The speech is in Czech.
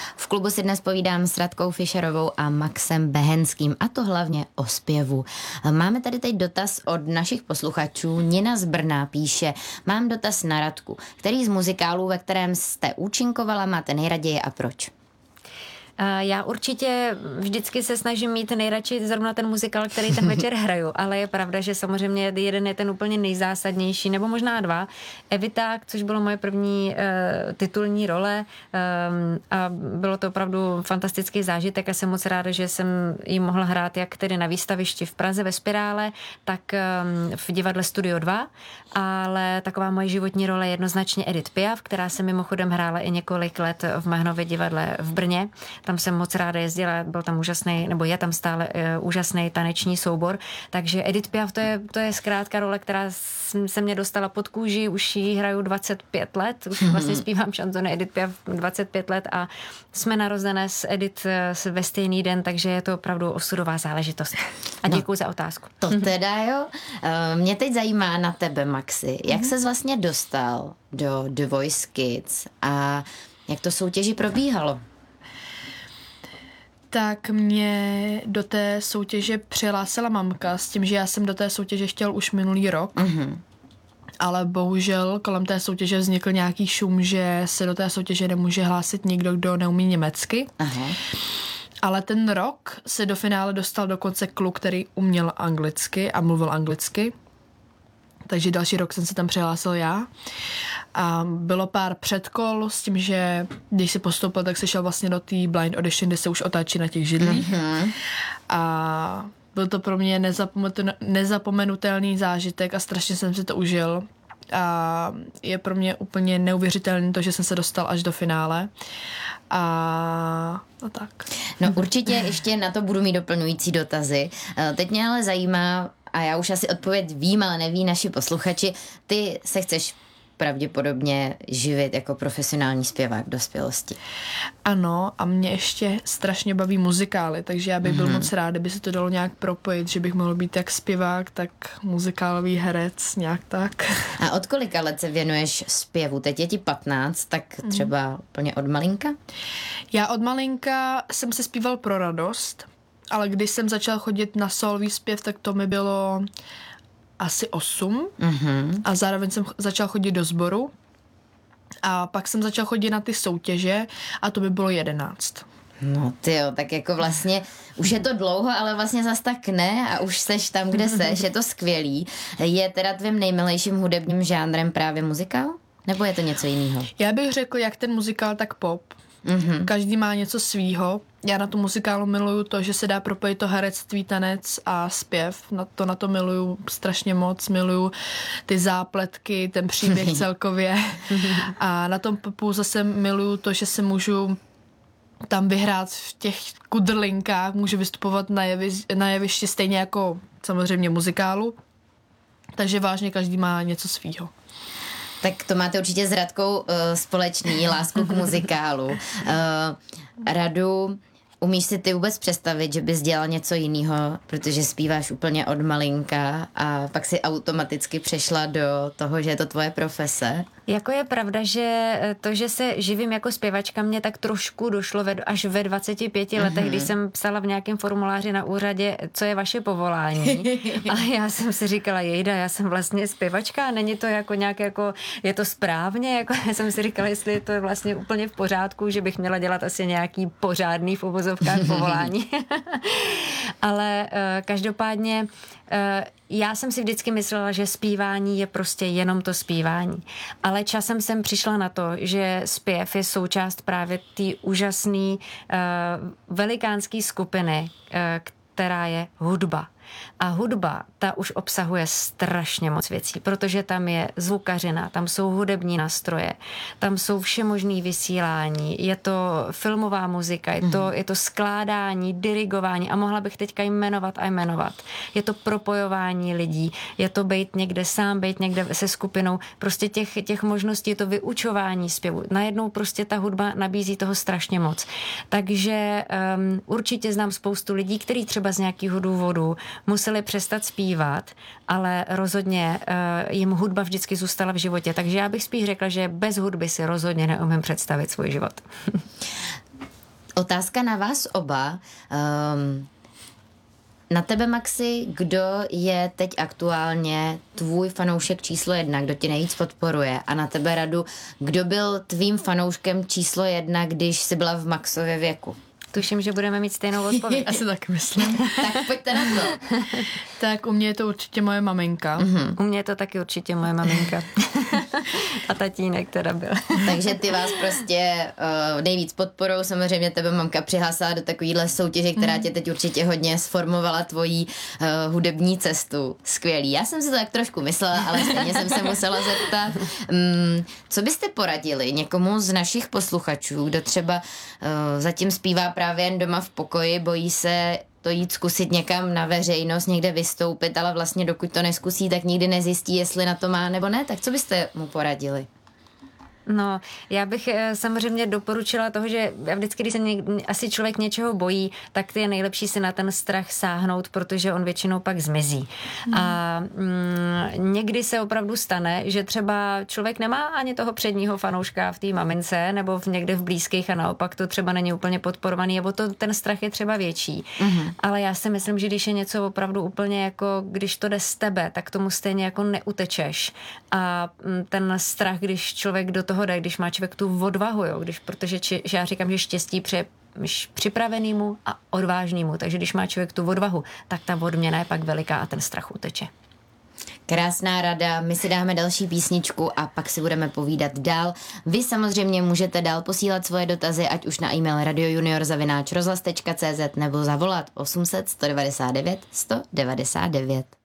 V klubu si dnes povídám s Radkou Fischerovou a Maxem Behenským, a to hlavně o zpěvu. Máme tady teď dotaz od našich posluchačů. Nina z Brna píše: mám dotaz na Radku. Který z muzikálů, ve kterém jste účinkovala, máte nejraději a proč? Já určitě vždycky se snažím mít nejradši zrovna ten muzikál, který ten večer hraju, ale je pravda, že samozřejmě jeden je ten úplně nejzásadnější, nebo možná dva. Eviták, což bylo moje první titulní role, a bylo to opravdu fantastický zážitek a jsem moc ráda, že jsem ji mohla hrát jak tedy na výstavišti v Praze ve Spirále, tak v divadle Studio 2, ale taková moje životní role je jednoznačně Edith Piaf, která se mimochodem hrála i několik let v Mahnově divadle v Brně. Tam jsem moc ráda jezdila, byl tam úžasný, nebo je tam stále úžasný taneční soubor, takže Edith Piaf to je zkrátka role, která se mě dostala pod kůži, už ji hraju 25 let, už vlastně zpívám šanzony Edith Piaf 25 let a jsme narozené s Edith ve stejný den, takže je to opravdu osudová záležitost. A děkuji za otázku. To teda jo. Mě teď zajímá na tebe, Maxi, jak ses vlastně dostal do The Voice Kids a jak to soutěži probíhalo? Tak mě do té soutěže přihlásila mamka s tím, že já jsem do té soutěže chtěl už minulý rok. Ale bohužel kolem té soutěže vznikl nějaký šum, že se do té soutěže nemůže hlásit nikdo, kdo neumí německy. Aha. Ale ten rok se do finále dostal dokonce kluk, který uměl anglicky a mluvil anglicky. Takže další rok jsem se tam přihlásil já. A bylo pár předkol s tím, že když si postoupil, tak se šel vlastně do té blind audition, kde se už otáčí na těch židlích. A byl to pro mě nezapomenutelný zážitek a strašně jsem si to užil. A je pro mě úplně neuvěřitelné to, že jsem se dostal až do finále. A tak. No určitě ještě na to budu mít doplňující dotazy. Teď mě ale zajímá, a já už asi odpověď vím, ale neví naši posluchači, ty se chceš pravděpodobně živit jako profesionální zpěvák v dospělosti. Ano, a mě ještě strašně baví muzikály, takže já bych byl moc rád, kdyby se to dalo nějak propojit, že bych mohl být jak zpěvák, tak muzikálový herec, nějak tak. A od kolika let se věnuješ zpěvu? Teď je ti 15, tak třeba úplně od malinka? Já od malinka jsem se zpíval pro radost, ale když jsem začal chodit na solový zpěv, tak to mi bylo asi 8 a zároveň jsem začal chodit do sboru a pak jsem začal chodit na ty soutěže a to by bylo 11. No tyjo, tak jako vlastně už je to dlouho, ale vlastně zas tak ne a už seš tam, kde seš, je to skvělý. Je teda tvým nejmilejším hudebním žánrem právě muzikál? Nebo je to něco jiného? Já bych řekl, jak ten muzikál, tak pop. Každý má něco svýho. Já na tu muzikálu miluju to, že se dá propojit to herectví, tanec a zpěv. Na to miluju strašně moc. Miluju ty zápletky, ten příběh celkově. A na tom popu zase miluju to, že se můžu tam vyhrát v těch kudrlinkách, můžu vystupovat na jevišti stejně jako samozřejmě muzikálu. Takže vážně každý má něco svýho. Tak to máte určitě s Radkou společný, lásku k muzikálu. Radu, umíš si ty vůbec představit, že bys dělal něco jiného, protože zpíváš úplně od malinka a pak si automaticky přešla do toho, že je to tvoje profese? Jako je pravda, že to, že se živím jako zpěvačka, mě tak trošku došlo až ve 25 letech, když jsem psala v nějakém formuláři na úřadě, co je vaše povolání. A já jsem si říkala, jejda, já jsem vlastně zpěvačka, není to jako nějak jako, je to správně, jako já jsem si říkala, jestli to je vlastně úplně v pořádku, že bych měla dělat asi nějaký pořádný v uvozovkách povolání. Ale každopádně já jsem si vždycky myslela, že zpívání je prostě jenom to zpívání. Ale časem jsem přišla na to, že zpěv je součást právě té úžasné velikánské skupiny, která je hudba. A hudba, ta už obsahuje strašně moc věcí, protože tam je zvukařina, tam jsou hudební nástroje, tam jsou všemožný vysílání, je to filmová muzika, je to skládání, dirigování a mohla bych teďka jmenovat a jmenovat. Je to propojování lidí, je to bejt někde sám, bejt někde se skupinou, prostě těch možností, je to vyučování zpěvu. Najednou prostě ta hudba nabízí toho strašně moc. Takže určitě znám spoustu lidí, kteří třeba z nějakého důvodu museli přestat zpívat, ale rozhodně jim hudba vždycky zůstala v životě. Takže já bych spíš řekla, že bez hudby si rozhodně neumím představit svůj život. Otázka na vás oba. Na tebe, Maxi, kdo je teď aktuálně tvůj fanoušek číslo 1, kdo tě nejvíc podporuje? A na tebe, Radu, kdo byl tvým fanouškem číslo 1, když jsi byla v Maxově věku? Tuším, že budeme mít stejnou odpověď. Asi tak myslím. Tak pojďte na to. Tak u mě je to určitě moje maminka. U mě je to taky určitě moje maminka. A tatínek teda byl. Takže ty vás prostě nejvíc podporou. Samozřejmě tebe mamka přihlásila do takovýhle soutěže, která tě teď určitě hodně sformovala tvojí hudební cestu. Skvělý. Já jsem si to tak trošku myslela, ale stejně jsem se musela zeptat. Co byste poradili někomu z našich posluchačů, kdo třeba zatím zpívá právě jen doma v pokoji, bojí se to jít zkusit někam na veřejnost, někde vystoupit, ale vlastně dokud to neskusí, tak nikdy nezjistí, jestli na to má nebo ne. Tak co byste mu poradili? No, já bych samozřejmě doporučila toho, že vždycky, když se asi člověk něčeho bojí, tak je nejlepší si na ten strach sáhnout, protože on většinou pak zmizí. A někdy se opravdu stane, že třeba člověk nemá ani toho předního fanouška v té mamince nebo někde v blízkých a naopak to třeba není úplně podporovaný, nebo ten strach je třeba větší. Ale já si myslím, že když je něco opravdu úplně jako, když to jde z tebe, tak tomu stejně jako neutečeš. A ten strach, když člověk do toho jde, když má člověk tu odvahu, jo, protože já říkám, že štěstí přeje připravenýmu a odvážnému, takže když má člověk tu odvahu, tak ta odměna je pak veliká a ten strach uteče. Krásná rada, my si dáme další písničku a pak si budeme povídat dál. Vy samozřejmě můžete dál posílat svoje dotazy, ať už na e-mail radiojunior@rozhlas.cz nebo zavolat 800 199 199.